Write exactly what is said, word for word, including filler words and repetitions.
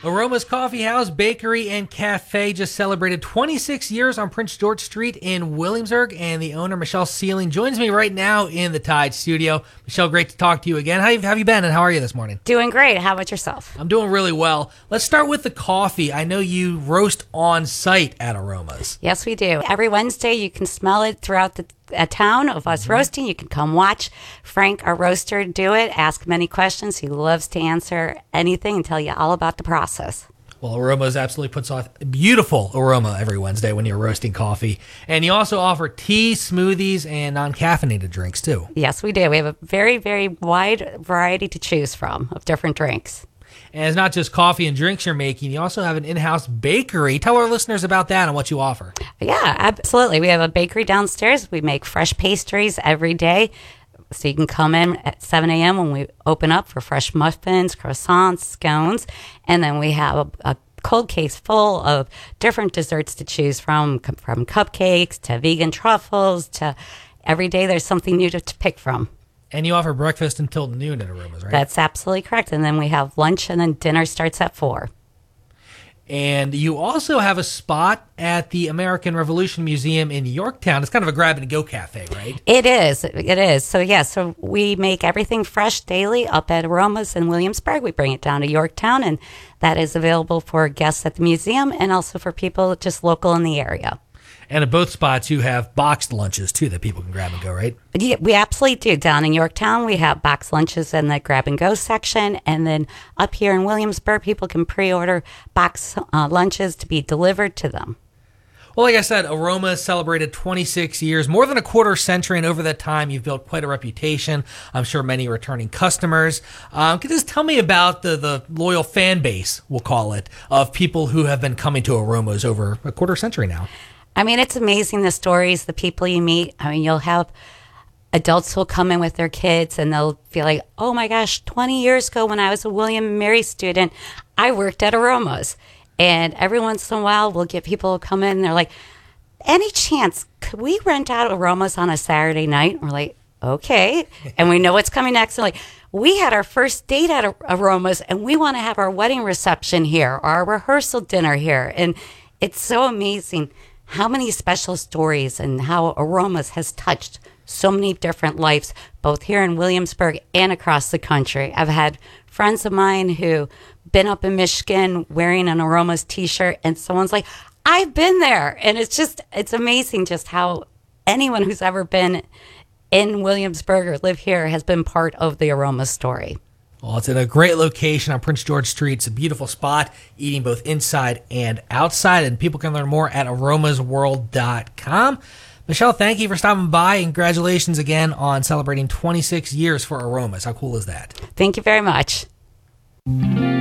Aroma's Coffee House, Bakery, and Cafe just celebrated twenty-six years on Prince George Street in Williamsburg, and the owner, Michelle Sealing, joins me right now in the Tide studio. Michelle, great to talk to you again. How have you been, and how are you this morning? Doing great. How about yourself? I'm doing really well. Let's start with the coffee. I know you roast on site at Aroma's. Yes, we do. Every Wednesday, you can smell it throughout the a town of us mm-hmm. roasting. You can come watch Frank, our roaster, do it. Ask him any questions. He loves to answer anything and tell you all about the process. Well, Aroma's absolutely puts off a beautiful aroma every Wednesday when you're roasting coffee. And you also offer tea, smoothies, and non-caffeinated drinks, too. Yes, we do. We have a very, very wide variety to choose from of different drinks. And it's not just coffee and drinks you're making. You also have an in-house bakery. Tell our listeners about that and what you offer. Yeah, absolutely. We have a bakery downstairs. We make fresh pastries every day. So you can come in at seven a.m. when we open up for fresh muffins, croissants, scones. And then we have a, a cold case full of different desserts to choose from, from cupcakes to vegan truffles to every day there's something new to, to pick from. And you offer breakfast until noon at Aroma's, right? That's absolutely correct. And then we have lunch, and then dinner starts at four. And you also have a spot at the American Revolution Museum in Yorktown. It's kind of a grab-and-go cafe, right? It is. It is. So, yes, yeah, so we make everything fresh daily up at Aroma's in Williamsburg. We bring it down to Yorktown, and that is available for guests at the museum and also for people just local in the area. And at both spots, you have boxed lunches, too, that people can grab and go, right? Yeah, we absolutely do. Down in Yorktown, we have boxed lunches in the grab-and-go section. And then up here in Williamsburg, people can pre-order boxed uh, lunches to be delivered to them. Well, like I said, Aroma celebrated twenty-six years, more than a quarter century, and over that time, you've built quite a reputation. I'm sure many returning customers. Um, can you just tell me about the, the loyal fan base, we'll call it, of people who have been coming to Aroma's over a quarter century now? I mean, it's amazing, the stories, the people you meet. I mean, you'll have adults who'll come in with their kids and they'll feel like, oh my gosh, twenty years ago when I was a William and Mary student, I worked at Aroma's. And every once in a while, we'll get people who come in and they're like, any chance, could we rent out Aroma's on a Saturday night? And we're like, okay. And we know what's coming next. And like, we had our first date at Aroma's and we want to have our wedding reception here, or our rehearsal dinner here. And it's so amazing how many special stories and how Aroma's has touched so many different lives, both here in Williamsburg and across the country. I've had friends of mine who been up in Michigan wearing an Aroma's t-shirt, and someone's like, I've been there. And it's just, it's amazing just how anyone who's ever been in Williamsburg or live here has been part of the Aroma's story. Well, it's in a great location on Prince George Street. It's a beautiful spot, eating both inside and outside, and people can learn more at aromas world dot com. Michelle, thank you for stopping by, and congratulations again on celebrating twenty-six years for Aroma's. How cool is that? Thank you very much.